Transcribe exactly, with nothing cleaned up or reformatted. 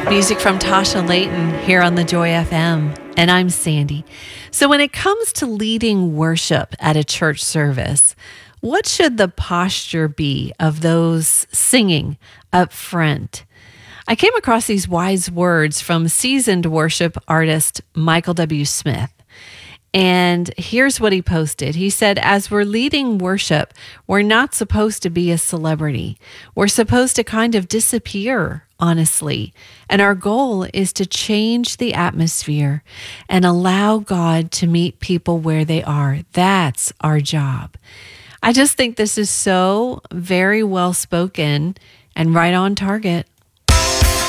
Music from Tasha Layton here on the Joy F M. And I'm Sandy. So when it comes to leading worship at a church service, what should the posture be of those singing up front? I came across these wise words from seasoned worship artist Michael W. Smith. And here's what he posted. He said, as we're leading worship, we're not supposed to be a celebrity. We're supposed to kind of disappear, honestly. And our goal is to change the atmosphere and allow God to meet people where they are. That's our job. I just think this is so very well spoken and right on target